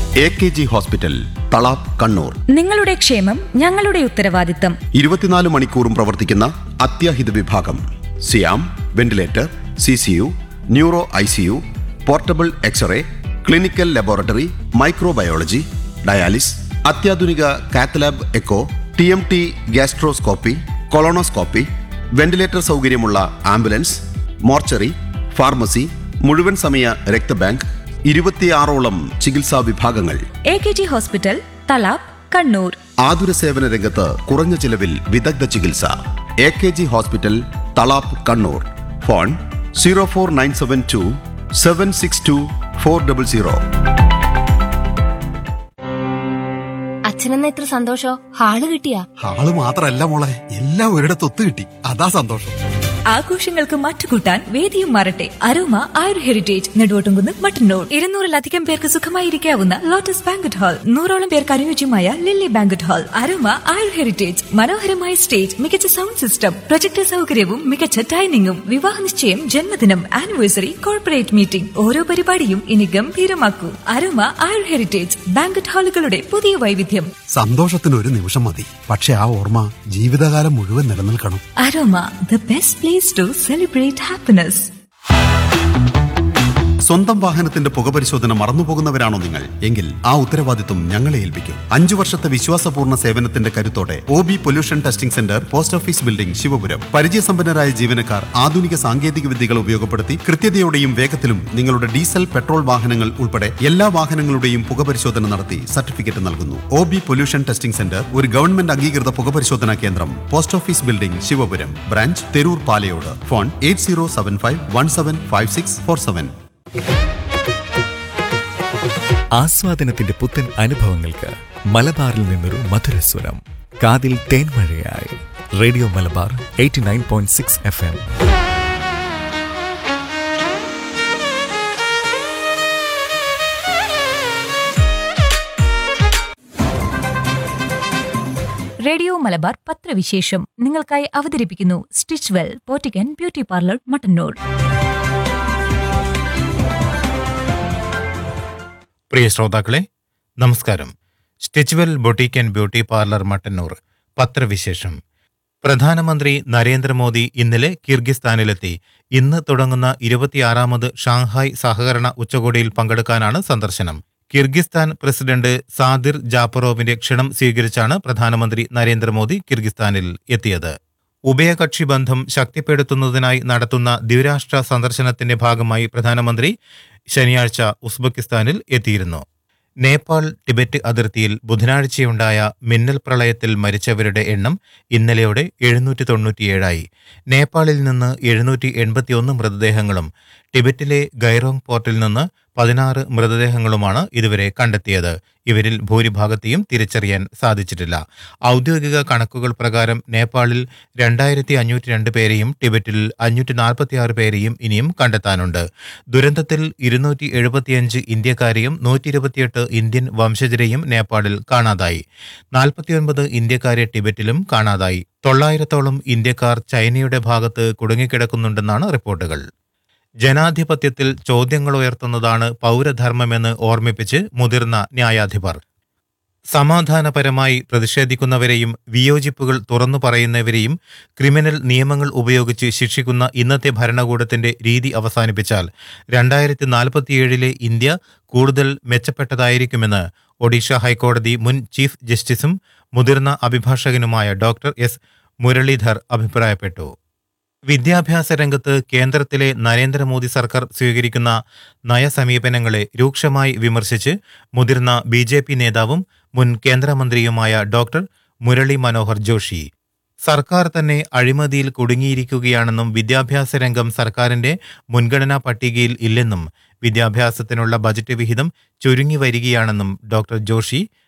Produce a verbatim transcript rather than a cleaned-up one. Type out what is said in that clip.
A K G hospital, Thalap, Kannur. നിങ്ങളുടെ ക്ഷേമം ഞങ്ങളുടെ ഉത്തരവാദിത്തം. ഇരുപത്തിനാല് മണിക്കൂറും പ്രവർത്തിക്കുന്ന അത്യാഹിത വിഭാഗം, സിയാം, ventilator, C C U, neuro I C U, portable x-ray, clinical laboratory, microbiology, dialysis, അത്യാധുനിക cath lab echo, T M T, gastroscopy, colonoscopy, ventilator സൗകര്യമുള്ള ആംബുലൻസ്, മോർച്ചറി, ഫാർമസി, മുഴുവൻ സമയ രക്തബാങ്ക്, ഇരുപത്തിയാറോളം ചികിത്സാ വിഭാഗങ്ങൾ. A K G hospital, Thalap, Kannur. ആതുര സേവന രംഗത്ത് കുറഞ്ഞ ചിലവിൽ വിദഗ്ധ ചികിത്സ. A K G hospital, Thalap, Kannur. Phone zero four nine seven to seven six to four double zero. അച്ഛനെന്ന എത്ര സന്തോഷോ. ഹാള് കിട്ടിയാ? ഹാള് മാത്രല്ല മോളെ, എല്ലാം ഒരിടത്ത് ഒത്തു കിട്ടി, അതാ സന്തോഷം. ആഘോഷങ്ങൾക്ക് മാറ്റുകൂട്ടാൻ വേദിയും മാറട്ടെ. അരോമ ആയുർ ഹെറിറ്റേജ്, നെടുവോട്ടുംകുന്ന്, മട്ടന്നൂർ. ഇരുന്നൂറിലധികം പേർക്ക് സുഖമായിരിക്കാവുന്ന ലോട്ടസ് ബാങ്കറ്റ് ഹാൾ, നൂറോളം പേർക്ക് അനുയോജ്യമായ ലില്ലി ബാങ്കറ്റ് ഹാൾ. അരോമ ആയുർ ഹെറിറ്റേജ്, മനോഹരമായ സ്റ്റേജ്, മികച്ച സൗണ്ട് സിസ്റ്റം, പ്രൊജക്ടർ സൗകര്യവും മികച്ച ഡൈനിങ്ങും. വിവാഹ നിശ്ചയം, ജന്മദിനം, ആനിവേഴ്സറി, കോർപ്പറേറ്റ് മീറ്റിംഗ്, ഓരോ പരിപാടിയും ഇനി ഗംഭീരമാക്കൂ. അരോമ ആയുർ ഹെറിറ്റേജ് ബാങ്കറ്റ് ഹാളുകളുടെ പുതിയ വൈവിധ്യം. സന്തോഷത്തിന് ഒരു നിമിഷം മതി, പക്ഷെ ആ ഓർമ്മ ജീവിതകാലം മുഴുവൻ നിലനിൽക്കണം. Aroma, the best place to celebrate happiness. സ്വന്തം വാഹനത്തിന്റെ പുകപരിശോധന മറന്നുപോകുന്നവരാണോ നിങ്ങൾ? എങ്കിൽ ആ ഉത്തരവാദിത്വം ഞങ്ങളെ ഏൽപ്പിക്കും. അഞ്ചു വർഷത്തെ വിശ്വാസപൂർണ്ണ സേവനത്തിന്റെ കരുത്തോടെ O B pollution testing centre, post office building, Sivapuram. പരിചയസമ്പന്നരായ ജീവനക്കാർ ആധുനിക സാങ്കേതിക വിദ്യകൾ ഉപയോഗപ്പെടുത്തി കൃത്യതയോടെയും വേഗത്തിലും നിങ്ങളുടെ ഡീസൽ, പെട്രോൾ വാഹനങ്ങൾ ഉൾപ്പെടെ എല്ലാ വാഹനങ്ങളുടെയും പുകപരിശോധന നടത്തി സർട്ടിഫിക്കറ്റ് നൽകുന്നു. O B pollution testing centre ഒരു ഗവൺമെന്റ് അംഗീകൃത പുകപരിശോധനാ കേന്ദ്രം. Post office building, Sivapuram. Branch Theroor Palayode. Phone eight zero seven five one seven five six four seven. ആസ്വാദനത്തിന്റെ പുത്തൻ അനുഭവങ്ങൾക്ക് മലബാറിൽ നിന്നൊരു മധുരസ്വരം. കാതിൽ തേൻമഴയായി radio Malabar eighty nine point six F M. Radio Malabar പത്രവിശേഷം നിങ്ങൾക്കായി അവതരിപ്പിക്കുന്നു stitch well പോറ്റിക്കൻ beauty parlour, Mattannur. പ്രിയ ശ്രോതാക്കളെ, നമസ്കാരം. Stitchwell boutique and beauty parlour, Mattannur പത്രവിശേഷം. പ്രധാനമന്ത്രി നരേന്ദ്രമോദി ഇന്നലെ കിർഗിസ്ഥാനിലെത്തി. ഇന്ന് തുടങ്ങുന്ന ഇരുപത്തിയാറാമത് ഷാങ്ഹായ് സഹകരണ ഉച്ചകോടിയിൽ പങ്കെടുക്കാനാണ് സന്ദർശനം. കിർഗിസ്ഥാൻ പ്രസിഡന്റ് സാദിർ ജാപ്പറോവിന്റെ ക്ഷണം സ്വീകരിച്ചാണ് പ്രധാനമന്ത്രി നരേന്ദ്രമോദി കിർഗിസ്ഥാനിൽ എത്തിയത്. ഉഭയകക്ഷി ബന്ധം ശക്തിപ്പെടുത്തുന്നതിനായി നടത്തുന്ന ദ്വിരാഷ്ട്ര സന്ദർശനത്തിന്റെ ഭാഗമായി പ്രധാനമന്ത്രി ശനിയാഴ്ച ഉസ്ബെക്കിസ്ഥാനിൽ എത്തിയിരുന്നു. നേപ്പാൾ ടിബറ്റ് അതിർത്തിയിൽ ബുധനാഴ്ചയുണ്ടായ മിന്നൽ പ്രളയത്തിൽ മരിച്ചവരുടെ എണ്ണം ഇന്നലെയോടെ എഴുന്നൂറ്റി തൊണ്ണൂറ്റിയേഴായി. നേപ്പാളിൽ നിന്ന് എഴുന്നൂറ്റി എൺപത്തിയൊന്ന് മൃതദേഹങ്ങളും ടിബറ്റിലെ ഗൈറോങ് പോർട്ടിൽ നിന്ന് പതിനാറ് മൃതദേഹങ്ങളുമാണ് ഇതുവരെ കണ്ടെത്തിയത്. ഇവരിൽ ഭൂരിഭാഗത്തെയും തിരിച്ചറിയാൻ സാധിച്ചിട്ടില്ല. ഔദ്യോഗിക കണക്കുകൾ പ്രകാരം നേപ്പാളിൽ രണ്ടായിരത്തി അഞ്ഞൂറ്റി രണ്ട് പേരെയും ടിബറ്റിൽ അഞ്ഞൂറ്റി നാൽപ്പത്തിയാറ് പേരെയും ഇനിയും കണ്ടെത്താനുണ്ട്. ദുരന്തത്തിൽ ഇരുന്നൂറ്റി എഴുപത്തിയഞ്ച് ഇന്ത്യക്കാരെയും നൂറ്റി ഇരുപത്തിയെട്ട് ഇന്ത്യൻ വംശജരെയും നേപ്പാളിൽ കാണാതായി. നാൽപ്പത്തിയൊൻപത് ഇന്ത്യക്കാരെ ടിബറ്റിലും കാണാതായി. തൊള്ളായിരത്തോളം ഇന്ത്യക്കാർ ചൈനയുടെ ഭാഗത്ത് കുടുങ്ങിക്കിടക്കുന്നുണ്ടെന്നാണ് റിപ്പോർട്ടുകൾ. ജനാധിപത്യത്തിൽ ചോദ്യങ്ങളുയർത്തുന്നതാണ് പൗരധർമ്മമെന്ന് ഓർമ്മിപ്പിച്ച് മുതിർന്ന ന്യായാധിപർ. സമാധാനപരമായി പ്രതിഷേധിക്കുന്നവരെയും വിയോജിപ്പുകൾ തുറന്നു പറയുന്നവരെയും ക്രിമിനൽ നിയമങ്ങൾ ഉപയോഗിച്ച് ശിക്ഷിക്കുന്ന ഇന്നത്തെ ഭരണകൂടത്തിന്റെ രീതി അവസാനിപ്പിച്ചാൽ രണ്ടായിരത്തി നാൽപ്പത്തിയേഴിലെ ഇന്ത്യ കൂടുതൽ മെച്ചപ്പെട്ടതായിരിക്കുമെന്ന് ഒഡീഷ ഹൈക്കോടതി മുൻ ചീഫ് ജസ്റ്റിസും മുതിർന്ന അഭിഭാഷകനുമായ ഡോക്ടർ എസ് മുരളീധർ അഭിപ്രായപ്പെട്ടു. വിദ്യാഭ്യാസ രംഗത്ത് കേന്ദ്രത്തിലെ നരേന്ദ്രമോദി സർക്കാർ സ്വീകരിക്കുന്ന നയസമീപനങ്ങളെ രൂക്ഷമായി വിമർശിച്ച് മുതിർന്ന ബി ജെ പി നേതാവും മുൻ കേന്ദ്രമന്ത്രിയുമായ ഡോക്ടർ മുരളി മനോഹർ ജോഷി സർക്കാർ തന്നെ അഴിമതിയിൽ കുടുങ്ങിയിരിക്കുകയാണെന്നും വിദ്യാഭ്യാസ രംഗം സർക്കാരിന്റെ മുൻഗണനാ പട്ടികയിൽ ഇല്ലെന്നും വിദ്യാഭ്യാസത്തിനുള്ള ബജറ്റ് വിഹിതം ചുരുങ്ങി വരികയാണെന്നും ഡോക്ടർ ജോഷി